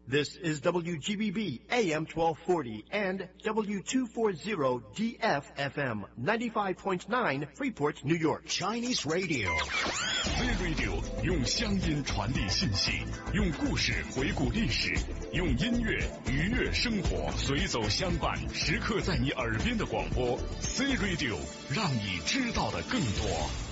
This is WGBB AM 1240 and W240 DFFM 95.9 Freeport, New York. Chinese Radio. Z-Radio 用乡音传递信息，用故事回顾历史，用音乐愉悦生活，随走相伴，时刻在你耳边的广播。Z-Radio 让你知道的更多。